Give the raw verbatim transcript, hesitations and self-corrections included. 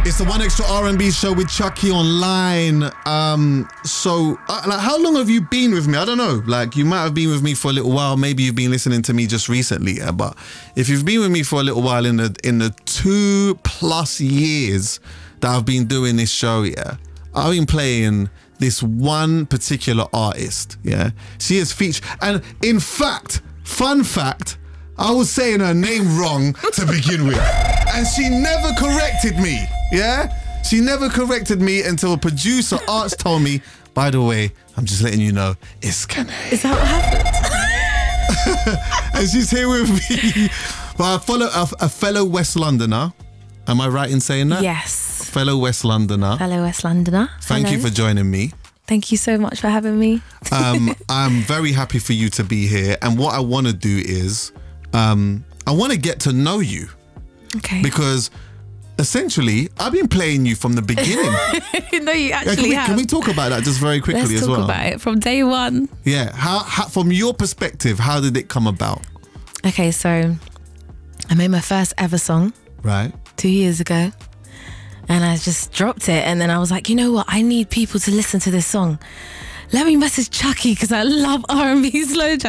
It's the One Extra R and B show with Chuckie online. Um, so, uh, like, how long have you been with me? I don't know. Like, you might have been with me for a little while. Maybe you've been listening to me just recently. Yeah? But if you've been with me for a little while in the in the two plus years that I've been doing this show, yeah, I've been playing this one particular artist. Yeah, she is featured, and in fact, fun fact, I was saying her name wrong to begin with, and she never corrected me. Yeah, she never corrected me until producer Arts told me, by the way, I'm just letting you know, it's Kene. Is that what happened? And she's here with me. Well, I follow a, a fellow West Londoner. Am I right in saying that? Yes. Fellow West Londoner. Fellow West Londoner. Thank Hello. you for joining me. Thank you so much for having me. um, I'm very happy for you to be here. And what I want to do is, um, I want to get to know you. Okay. Because essentially, I've been playing you from the beginning. No, you Yeah, actually can, we, have. can we talk about that just very quickly Let's as talk well? about it from day one. Yeah. How, how, from your perspective, how did it come about? Okay, so I made my first ever song Right. two years ago. And I just dropped it. And then I was like, you know what? I need people to listen to this song. Let me message Chuckie because I love R and B slow jam.